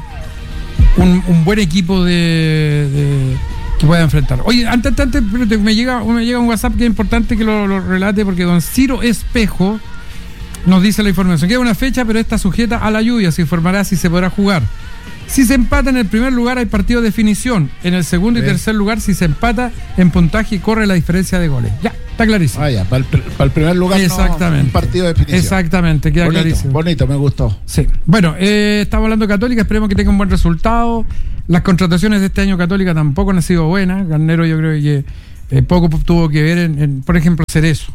un, un buen equipo de, de- que pueda enfrentar. Oye, antes, antes, espérate, me llega, me llega un WhatsApp que es importante que lo, lo relate, porque don Ciro Espejo nos dice la información. Queda una fecha, pero está sujeta a la lluvia. Se informará si se podrá jugar. Si se empata en el primer lugar, hay partido de definición. En el segundo y Bien. tercer lugar, si se empata en puntaje, corre la diferencia de goles. Ya, está clarísimo. Vaya, para el, pr- para el primer lugar. no, Exactamente. un partido de definición. Exactamente, queda Bonito, clarísimo. bonito, me gustó. Sí. Bueno, eh, estamos hablando de Católica, esperemos que tenga un buen resultado. Las contrataciones de este año Católica tampoco han sido buenas. Garnero yo creo que eh, poco tuvo que ver en, en, por ejemplo, Cerezo.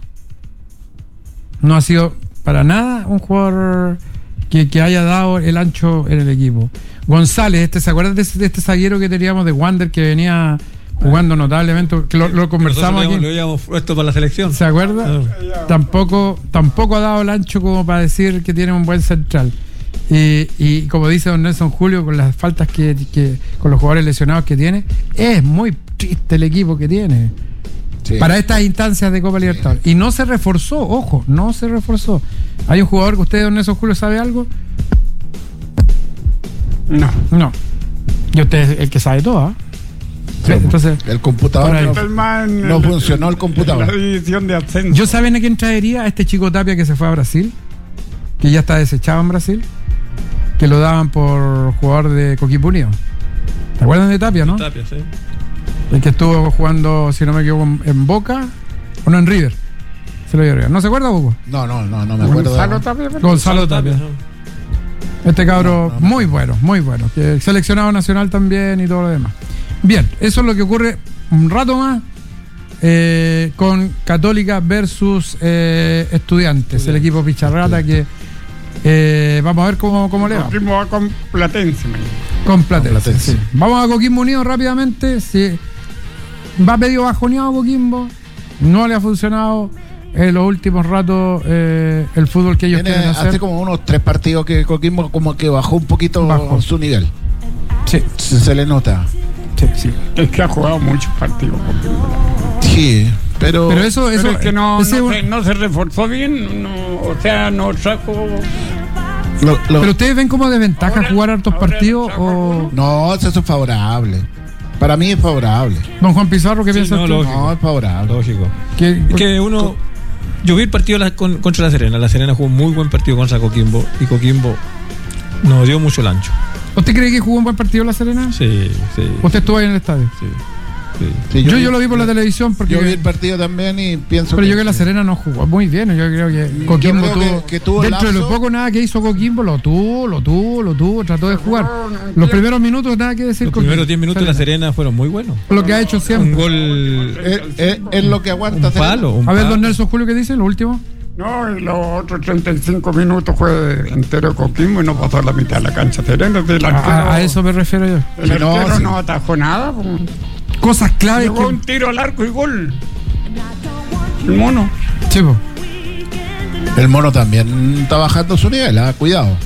No ha sido para nada un jugador que, que haya dado el ancho en el equipo. González, este, ¿se acuerdan de, ese- de este zaguero que teníamos de Wander que venía jugando notablemente? Que lo, lo conversamos Nosotros aquí. Lo habíamos puesto para la selección. ¿Se acuerda? Tampoco, tampoco ha dado el ancho como para decir que tiene un buen central. Y, y como dice don Nelson Julio, con las faltas que, que con los jugadores lesionados que tiene, es muy triste el equipo que tiene Sí. para estas instancias de Copa Libertadores. Y no se reforzó, ojo, no se reforzó. ¿Hay un jugador que usted, don Nelson Julio, sabe algo? No. No. Y usted es el que sabe todo, ¿ah? Sí, Entonces, el computador por ahí. no, Estoy más en no el- funcionó el computador. La división de ascenso. ¿yo saben a quién traería? A este chico Tapia que se fue a Brasil, que ya está desechado en Brasil, que lo daban por jugador de Coquimbo Unido. ¿Te acuerdan de Tapia, no? Tapia, sí. El que estuvo jugando, si no me equivoco, en Boca o no, en River. Se lo llevaría. ¿No se acuerda, Hugo? No, no, no, no me acuerdo. Gonzalo Tapia, pero- Gonzalo Tapia. ¿no? Este cabro, No, no, no. muy bueno, muy bueno. Que seleccionado nacional también y todo lo demás. Bien, eso es lo que ocurre un rato más eh, con Católica versus eh, Estudiantes, el equipo Picharrata que eh, vamos a ver cómo, cómo le va. Coquimbo va con Platense. mañana. Con Platense, Con Platense. sí. Vamos a Coquimbo Unido rápidamente. Sí. Va medio bajoneado Coquimbo. No le ha funcionado en los últimos ratos eh, el fútbol que ellos Tiene- quieren hacer. hace como unos tres partidos que Coquimbo como que bajó un poquito Bajó. su nivel. Sí, Se, se le nota. sí, sí. Es que ha jugado muchos partidos. Coquimbo. Sí, pero. Pero eso, Pero eso es que no, ese no, un- se, no se reforzó bien. No, o sea, no trajo. lo- lo- Pero ustedes ven como desventaja Ahora- jugar hartos ahora partidos trajo o alguno. no, eso es favorable. Para mí es favorable. don Juan Pizarro, ¿qué Sí, piensa no, usted? lógico. No, es favorable. Lógico. Que- Es que uno. Yo vi el partido la- con- contra la Serena. La Serena jugó un muy buen partido contra Coquimbo. Y Coquimbo nos dio mucho el ancho. ¿Usted cree que jugó un buen partido la Serena? Sí, sí. ¿Usted estuvo ahí en el estadio? sí, sí. Sí, Yo, yo lo vi por la televisión porque Yo vi el partido también y pienso pero yo que la Serena no jugó muy bien. Yo creo que Coquimbo creo tuvo, que- que tuvo dentro de lo lapso. poco nada que hizo Coquimbo, lo tuvo, lo tuvo, lo tuvo, trató de jugar. Los primeros minutos nada que decir. Los Coquimbo. primeros diez minutos de la Serena fueron muy buenos. Lo que ha hecho Un siempre. gol. Es, es- es lo que aguanta Un Serena. palo. Un A ver, palo. don Nelson Julio, ¿qué dice? Lo último. No, y los otros treinta y cinco minutos fue entero Coquimbo y no pasó la mitad de la cancha Serena. El A, arquero, a- a eso me refiero yo. el Sí, no, arquero sí. no atajó nada. po. Cosas claves Llegó que. un tiro al arco y gol. El mono. Sí, po. El Mono también está bajando su nivel, ¿eh? Cuidado.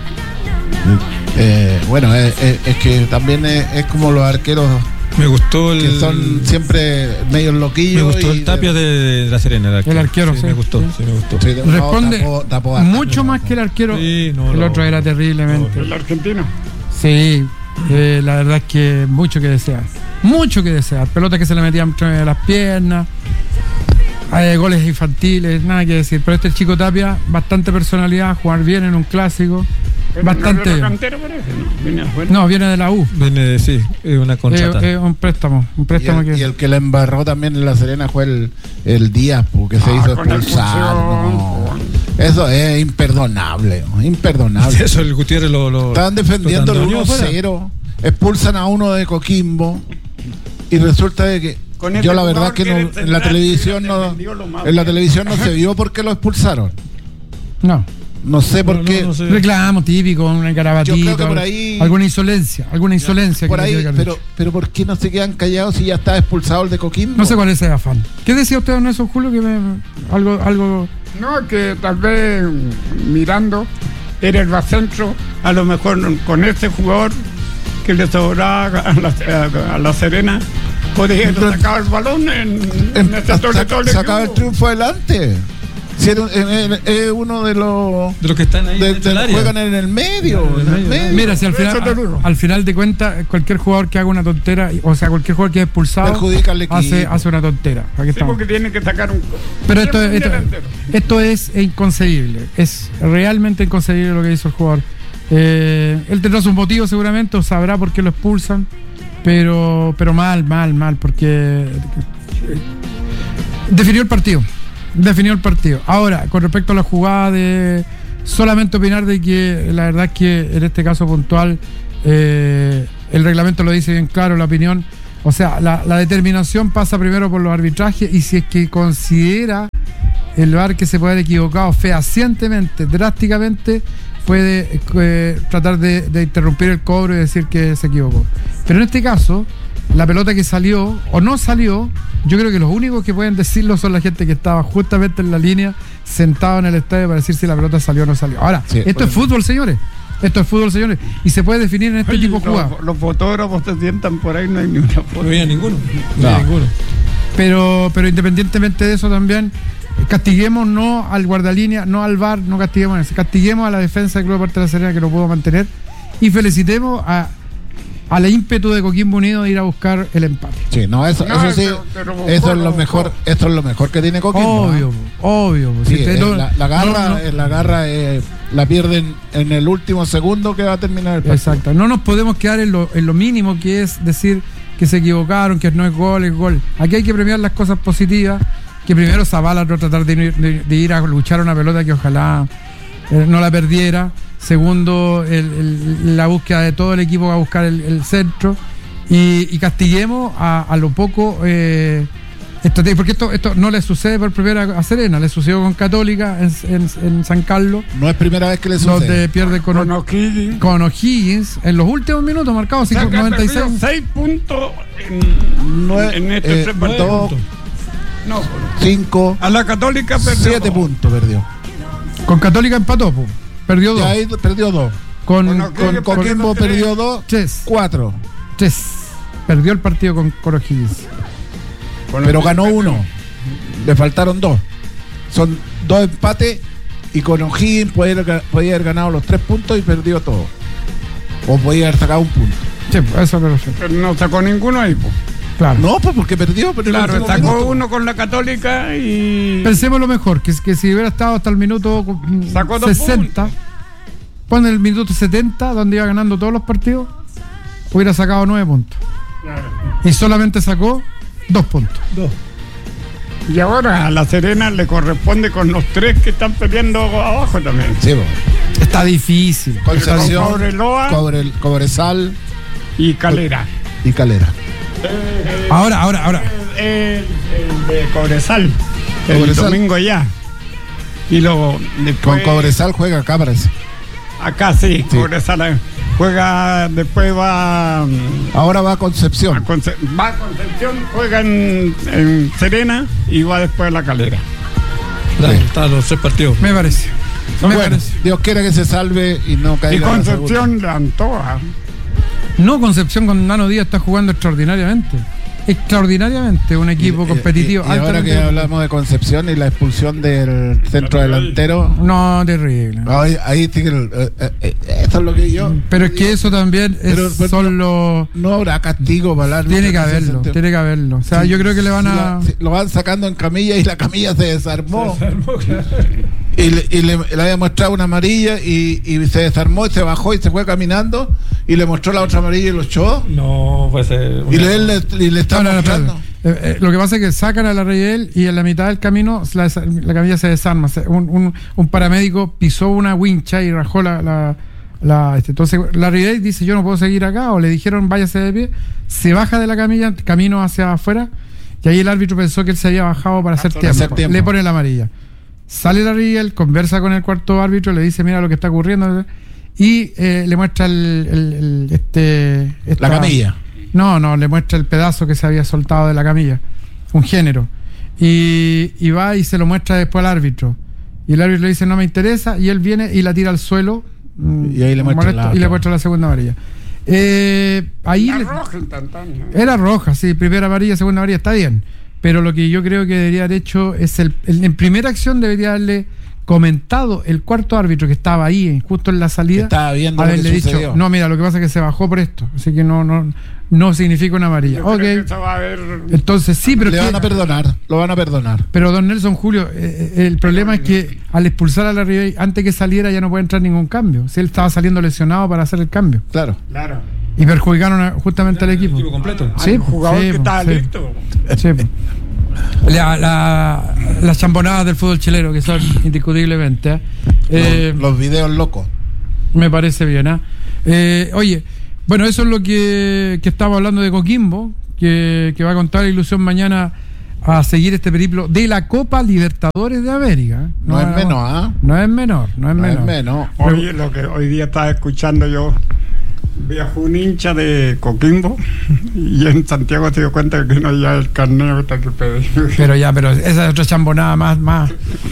Eh, bueno, es, es, es que también es, es como los arqueros Me gustó el. que son siempre medio loquillos. Me gustó y el Tapia de, de la Serena. El arquero, El arquero, sí, sí. Me gustó, Sí. sí, me gustó. Sí, no, Responde tapó- tapó harto. mucho más que el arquero. Sí, no, el no, otro era terriblemente. El argentino. Sí, eh, la verdad es que mucho que desear. Mucho que desear. Pelotas que se le metían entre las piernas. Hay goles infantiles, nada que decir. Pero este chico Tapia, bastante personalidad, jugar bien en un clásico. Pero Bastante no es de bien. la cantera, parece, ¿no? Viene afuera. No, viene de la U. Viene de- sí, es una Es contrata. es un préstamo. Un Y préstamo el, que. y el que le embarró también en la Serena fue el, el Díaz, porque se Ah, hizo con la expulsar. expulsión. No. Eso es imperdonable, imperdonable. Eso el Gutiérrez lo. lo Estaban defendiendo el lo tandoneó uno afuera. cero, expulsan a uno de Coquimbo y resulta de que Con yo este la verdad jugador que que no, era en la central, televisión que no defendió lo más en la bien. televisión no se vio por qué lo expulsaron. No. No sé por No, qué. no, no sé. Reclamo típico, una Yo carabatita. creo que por ahí- Alguna insolencia. Alguna insolencia. Por que le ahí, tiene que haber pero, hecho. pero ¿por qué no se quedan callados si ya está expulsado el de Coquimbo? No sé cuál es ese afán. ¿Qué decía usted, don Nelson Julio? Que me, algo, algo. No, que tal vez mirando era el bacentro, a lo mejor con ese jugador que le sobraba a la, a- a la Serena, podía haber sacado el balón en, en ese Saca- doble doble sacaba el que hubo. triunfo adelante. Si era un- eh, eh, es uno de los De los que están ahí de- dentro del de- área. juegan en el medio, En el en el medio. medio. Mira, si al Eso final, te digo. al final de cuentas, cualquier jugador que haga una tontera, o sea, cualquier jugador que es expulsado, Perjudica al equipo. hace, hace una tontera. Aquí Sí, estamos. porque tiene que sacar un. Pero esto, siempre un esto, delantero. esto es inconcebible. Es realmente inconcebible lo que hizo el jugador. Eh, él tendrá sus motivos seguramente, o sabrá por qué lo expulsan. Pero, pero mal, mal, mal, porque eh, definió el partido. Definió el partido. Ahora, con respecto a la jugada de solamente opinar de que la verdad es que en este caso puntual eh, el reglamento lo dice bien claro, la opinión, o sea, la, la determinación pasa primero por los arbitrajes y si es que considera el V A R que se puede haber equivocado fehacientemente, drásticamente, puede eh, tratar de, de interrumpir el cobro y decir que se equivocó. Pero en este caso, la pelota que salió o no salió, yo creo que los únicos que pueden decirlo son la gente que estaba justamente en la línea, sentado en el estadio para decir si la pelota salió o no salió. Ahora, Sí, esto bueno. es fútbol, señores. Esto es fútbol, señores. Y se puede definir en este Oye, tipo de jugadas. los, los fotógrafos se sientan por ahí, no hay ni una No foto. había ninguno. No, No. había ninguno. Pero, pero independientemente de eso también, castiguemos no al guardalínea, no al V A R, no castiguemos a eso. Castiguemos a la defensa del Club Deportes de la Serena que lo pudo mantener y felicitemos a, a la ímpetu de Coquimbo Unido de ir a buscar el empate. Sí, no, eso, No, eso sí, pero- pero buscó, eso es lo buscó. mejor, esto es lo mejor que tiene Coquimbo. Obvio, ¿no? obvio. Sí, Si te- eh, no- la, la garra, no, no. eh, la garra eh, la pierden en el último segundo que va a terminar el partido. Exacto. No nos podemos quedar en lo, en lo mínimo que es decir que se equivocaron, que no es gol, es gol. Aquí hay que premiar las cosas positivas, que primero Zavala no tratar de, ir- de- de ir a luchar una pelota que ojalá eh, no la perdiera. Segundo, el- el- la búsqueda de todo el equipo a buscar el, el centro. Y, y castiguemos a, a lo poco eh, estrategia, porque esto, esto no le sucede por primera a Serena, le sucedió con Católica en, en- en San Carlos, No es primera vez que le donde sucede. pierde con, Con O'Higgins. con O'Higgins en los últimos minutos marcados, O sea, que noventa y perdió seis. seis puntos en, Nueve, en estos eh, tres partidos. dos, No, cinco, a la Católica perdió siete dos. puntos perdió. Con Católica empató, po. Perdió Y dos. ahí perdió dos. Con, Con con, O'Higgins con- Coquimbo tres. perdió dos, tres. cuatro. Tres. Perdió el partido con, con O'Higgins. Con Pero O'Higgins ganó perdió. uno. Le faltaron dos. Son dos empates y con O'Higgins podía haber, podía haber ganado los tres puntos y perdió todo. O podía haber sacado un punto. Sí, pues, eso me refiero. Pero no sacó ninguno ahí, pues. Claro. No, pues porque perdió. Pero en el Claro, último sacó minuto. uno con la Católica y. Pensemos lo mejor, que, que si hubiera estado hasta el minuto mm, Sacó dos sesenta, puntos. pone el minuto setenta, donde iba ganando todos los partidos, hubiera sacado nueve puntos. Y solamente sacó dos puntos. Dos. Y ahora a la Serena le corresponde con los tres que están peleando abajo también. Sí, pues. Está difícil. Concepción, Con Cobreloa. Cobre, Cobresal Y Calera. y Calera. Ahora, ahora, ahora. El, el de Cobresal. El Cobresal. domingo ya. Y luego después. Con Cobresal juega acá, parece. Acá sí, Sí. Cobresal eh, juega, después va mm, Ahora va a a Concepción. Conce- va a Concepción, juega en, en Serena y va después a la Calera. Está los tres partidos. Me parece. Me Bueno, parece. Dios quiera que se salve y no caiga. Y en la Concepción de Antoa. No, Concepción con Nano Díaz está jugando extraordinariamente. Extraordinariamente, un equipo Y- competitivo. Y, y ahora altamente- que hablamos de Concepción y la expulsión del centro delantero, No, terrible. ahí, ahí sí que el- eh, eh, eh, eso es lo que yo. Pero es que eso también es, Pero- pero son los. No habrá castigo para el árbitro Tiene que en ese haberlo, sentido. tiene que haberlo. O sea, Sí, yo creo que le van sí, a. la- sí, lo van sacando en camilla y la camilla se desarmó. Y, le, y le, le había mostrado una amarilla y, y se desarmó y se bajó y se fue caminando y le mostró la otra amarilla y lo echó. No, puede ser. Y le, le, y le está No, no, no, mostrando. espérate. Eh, eh, lo que pasa es que sacan a la Reyel y en la mitad del camino la, la camilla se desarma. Se- Un, un, un paramédico pisó una wincha y rajó la. la, la- este, entonces la Reyel dice: yo no puedo seguir acá. O le dijeron: váyase de pie. Se baja de la camilla, camino hacia afuera. Y ahí el árbitro pensó que él se había bajado para hacer Para tiempo. hacer tiempo. Le pone la amarilla. Sale la Reyel, conversa con el cuarto árbitro, le dice: mira lo que está ocurriendo. Y eh, le muestra el, el- el- este, esta- La camilla. No, no, le muestra el pedazo que se había soltado de la camilla, un género. Y, y va y se lo muestra después al árbitro. Y el árbitro le dice: no me interesa. Y él viene y la tira al suelo. mm, Y ahí le muestra molesto, la y le otra. muestra la segunda amarilla. Eh, ahí La le- roja instantánea. era roja, sí, primera amarilla, segunda amarilla, está bien. Pero lo que yo creo que debería haber hecho es el, el- en primera acción debería haberle comentado el cuarto árbitro que estaba ahí, en- justo en la salida, Que estaba viendo lo haberle que dicho: sucedió. no, mira, lo que pasa es que se bajó por esto, así que no, no, no significa una amarilla. Yo creo que Ok, eso va a haber. entonces sí, pero Le es que- van a perdonar, lo van a perdonar. pero don Nelson Julio, eh, eh, el problema es que al expulsar a la Ribey antes que saliera ya no puede entrar ningún cambio. Si él estaba saliendo lesionado para hacer el cambio Claro. Claro. y perjudicaron a- justamente al equipo. equipo completo. Sí, Hay un jugador sí, que está sí. listo. Sí. La, la- las chambonadas del fútbol chileno, que son indiscutiblemente. ¿eh? Eh, los, los videos locos. me parece bien. ¿eh? Eh, oye, bueno, eso es lo que, que estamos hablando de Coquimbo, que, que va a contar la ilusión mañana a seguir este periplo de la Copa Libertadores de América. ¿eh? No, es menor, ¿ah? No es menor, no es No menor. es menos. Hoy, lo que hoy día estaba escuchando yo, viajó un hincha de Coquimbo y en Santiago se dio cuenta de que no había el carneo hasta que pedí. Pero ya, pero esa es otra chambonada más, más.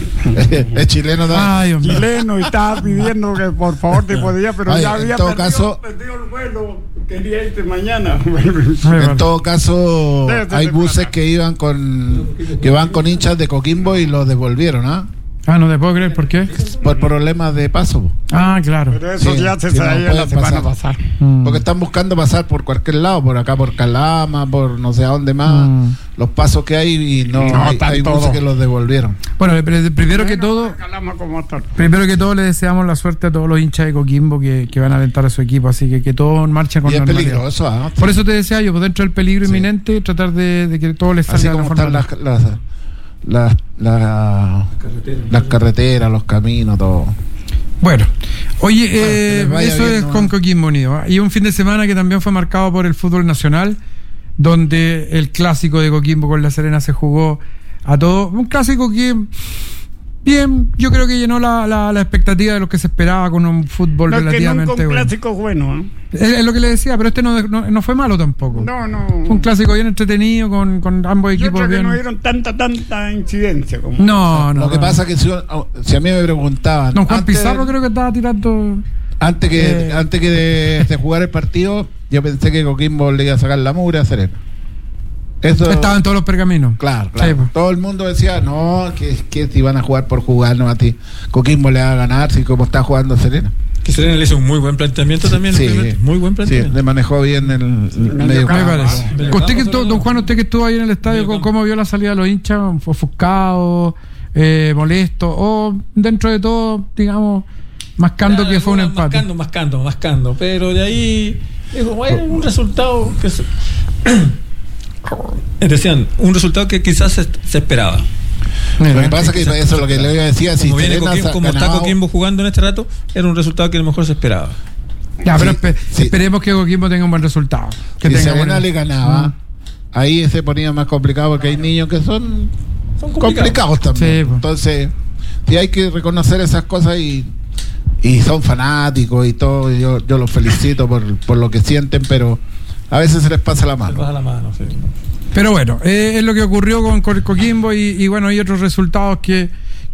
Es chileno también. Ay, Dios mío. Chileno y estaba pidiendo que por favor te podía, pero Ay, ya en había todo perdido, caso- perdido el vuelo, quería irte mañana. En todo caso, Debe ser hay de buses plata. que iban con que van con hinchas de Coquimbo y los devolvieron, ¿ah? Ah, no te puedo creer, ¿por qué? Por problemas de paso, po. Ah, claro. Pero eso Sí, ya se sí, no sabía pueden la semana pasar. pasada. Mm. Porque están buscando pasar por cualquier lado, por acá por Calama, por no sé a dónde más, Mm. los pasos que hay y no, No, hay, están hay buses todos. que los devolvieron. Bueno, pero primero que todo, Calama como está. primero que todo le deseamos la suerte a todos los hinchas de Coquimbo que, que van a alentar a su equipo, así que que todo marche con Y es normalidad. peligroso, ¿ah? Por eso te decía yo, pues dentro del peligro Sí. inminente, tratar de, de que todo les Así salga de la como forma. están las, las, las, las, las carreteras, los caminos, todo. Bueno, oye, que eh, les vaya eso bien, es ¿no? con Coquimbo Unido. ¿eh? Y un fin de semana que también fue marcado por el fútbol nacional, donde el clásico de Coquimbo con La Serena se jugó a todo. Un clásico que, bien, yo creo que llenó la, la, la expectativa de lo que se esperaba con un fútbol No, es que relativamente nunca un bueno. clásico bueno. ¿eh? Es, es lo que le decía, pero este no, no, no fue malo tampoco. No, no. Fue un clásico bien entretenido con, con ambos Yo equipos creo que bien. no dieron tanta, tanta incidencia como. No, no. Lo que no. pasa es que si, si a mí me preguntaban. Don Juan antes- Pizarro creo que estaba tirando. Antes que, Eh. antes que de, de jugar el partido, yo pensé que Coquimbo le iba a sacar la mugre a Serena. Eso, Estaban todos los pergaminos. claro, claro. Sí, pues. Todo el mundo decía, no, que, que te iban a jugar por jugar, no a ti. Coquimbo le va a ganar, si como está jugando Serena. Que Serena le hizo un muy buen planteamiento también. Sí, obviamente. Muy buen sí, planteamiento. le manejó bien el, el medio medio campo. Me campo. parece. Medio Usted que campo, estuvo, sobre don todo. Juan, usted que estuvo ahí en el estadio, Medio ¿cómo, campo. cómo vio la salida de los hinchas? ¿Ofuscado, eh, molesto? ¿O dentro de todo, digamos, mascando Ya, que fue un algunas empate? Mascando, mascando, mascando. Pero de ahí, digo, bueno, un resultado que se- decían, un resultado que quizás se, se esperaba. Mira, Lo que pasa es que eso es lo que le decía, si Como, viene Serena Coquimbo, sa- como está ganado- Coquimbo jugando en este rato, era un resultado que a lo mejor se esperaba. ya, pero Sí, espe- sí. esperemos que Coquimbo tenga un buen resultado. Que si tenga Serena buena- le ganaba, Mm. ahí se ponía más complicado porque hay niños que son Son complicados también. Sí, pues. Entonces, sí hay que reconocer esas cosas y, y son fanáticos y todo. y Yo, yo los felicito por, por lo que sienten, pero a veces se les pasa la Se mano. baja la mano, sí. Pero bueno, eh, es lo que ocurrió con, con Coquimbo y, y bueno, hay otros resultados que,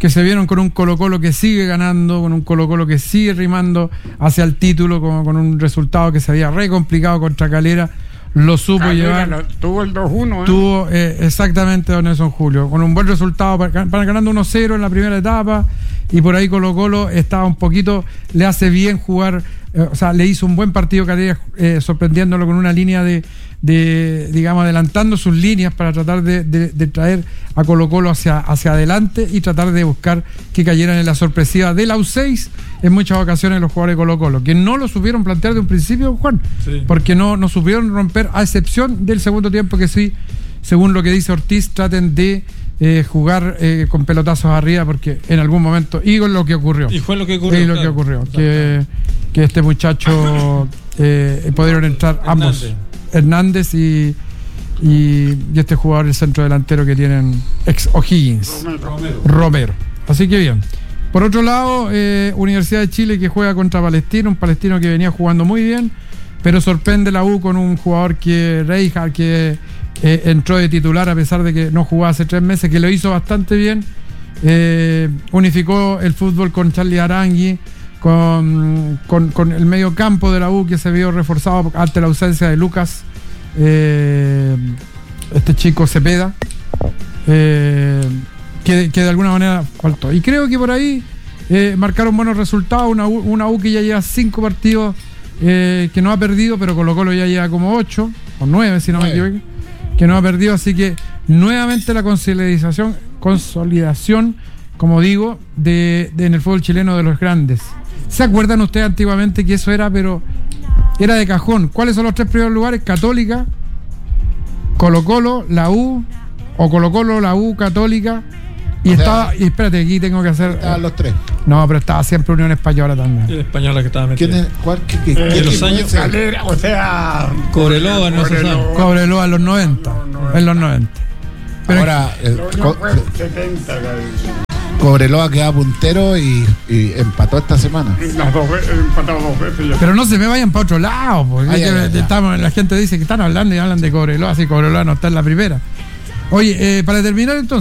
que se vieron con un Colo-Colo que sigue ganando, con un Colo-Colo que sigue rimando hacia el título, con, con un resultado que se había re complicado contra Calera, lo supo Calera llevar. lo- tuvo el dos uno, ¿eh? Tuvo eh, exactamente don Nelson Julio, con un buen resultado, para ganando uno cero en la primera etapa, y por ahí Colo Colo estaba un poquito, le hace bien jugar, eh, o sea, le hizo un buen partido Calera, eh, sorprendiéndolo con una línea de, de, digamos, adelantando sus líneas para tratar de, de, de traer a Colo Colo hacia, hacia adelante y tratar de buscar que cayeran en la sorpresiva de la U seis en muchas ocasiones los jugadores de Colo Colo, que no lo supieron plantear de un principio, Juan, Sí. porque no, no supieron romper, a excepción del segundo tiempo que sí, según lo que dice Ortiz, traten de eh, jugar eh, con pelotazos arriba, porque en algún momento, y con lo que ocurrió. Y fue lo que ocurrió. Y lo claro. que ocurrió, que, que este muchacho eh, pudieron entrar ambos, Hernández y, y, y este jugador, el centro delantero que tienen, ex O'Higgins, Romero. Romero. Así que bien. Por otro lado, eh, Universidad de Chile que juega contra Palestino, un Palestino que venía jugando muy bien, pero sorprende la U con un jugador que Reija, que eh, entró de titular a pesar de que no jugaba hace tres meses, que lo hizo bastante bien. Eh, unificó el fútbol con Charlie Arangui, con, con, con el medio campo de la U que se vio reforzado ante la ausencia de Lucas, eh, este chico Cepeda, eh, que, que de alguna manera faltó. Y creo que por ahí eh, marcaron buenos resultados, una U, una U que ya lleva cinco partidos eh, que no ha perdido, pero Colo Colo ya lleva como ocho o nueve, si no me Nueve. equivoco, que no ha perdido, así que nuevamente la consolidación, consolidación como digo, de, de en el fútbol chileno de los grandes. ¿Se acuerdan ustedes antiguamente que eso era, pero era de cajón? ¿Cuáles son los tres primeros lugares? Católica, Colo Colo, la U, o Colo Colo, la U, Católica, y O sea, estaba, y espérate, aquí tengo que hacer. Estaban los tres. No, pero estaba siempre Unión Española también. El española que estaba ¿Quién metido. es? ¿Cuál? ¿Qué, qué, Eh, qué de equipo los años- es ese? Calera, o sea. Cobreloa, no se sabe. Cobreloa en los noventa. En los noventa. Pero Ahora, el Lo Co- fue setenta, Cobreloa queda puntero y, y empató esta semana. las dos veces, empatado dos veces. Ya. Pero no se me vayan para otro lado, porque Ay, es que ay, ay, estamos- la gente dice que están hablando y hablan de Cobreloa, así Cobreloa no está en la primera. Oye, eh, para terminar entonces.